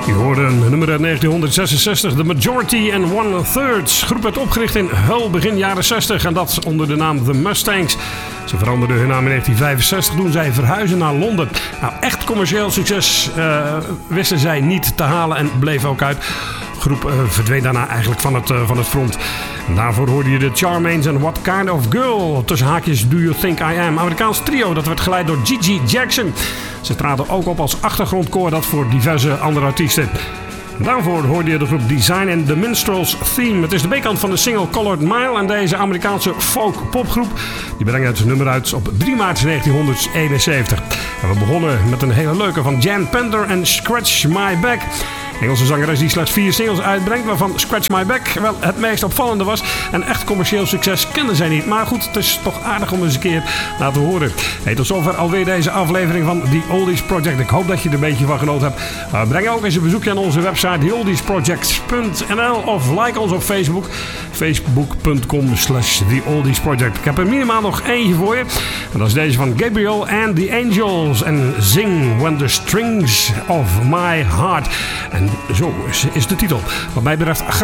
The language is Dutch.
Je hoorde een nummer uit 1966, The Majority and One Thirds. De groep werd opgericht in Hull begin jaren 60 en dat onder de naam The Mustangs. Ze veranderden hun naam in 1965 toen zij verhuizen naar Londen. Nou, echt commercieel succes wisten zij niet te halen en bleef ook uit. De groep verdween daarna eigenlijk van het front. En daarvoor hoorde je de Charmaines en What Kind of Girl. Tussen haakjes Do You Think I Am. Amerikaans trio, dat werd geleid door Gigi Jackson. Ze traden ook op als achtergrondkoor, dat voor diverse andere artiesten. Daarvoor hoorde je de groep Design and the Minstrels Theme. Het is de B-kant van de single Colored Mile. En deze Amerikaanse folk-popgroep die brengt het nummer uit op 3 maart 1971. En we begonnen met een hele leuke van Jan Pender en Scratch My Back. Engelse zangeres die slechts 4 singles uitbrengt, waarvan Scratch My Back wel het meest opvallende was. En echt commercieel succes kenden zij niet. Maar goed, het is toch aardig om eens een keer laten horen. Hey, tot zover alweer deze aflevering van The Oldies Project. Ik hoop dat je er een beetje van genoten hebt. Breng ook eens een bezoekje aan onze website theoldiesproject.nl of like ons op Facebook. Facebook.com/TheOldiesProject. Ik heb er minimaal nog eentje voor je. En dat is deze van Gabriel and the Angels. En Sing When the Strings of My Heart. En zo is de titel. Wat mij betreft graag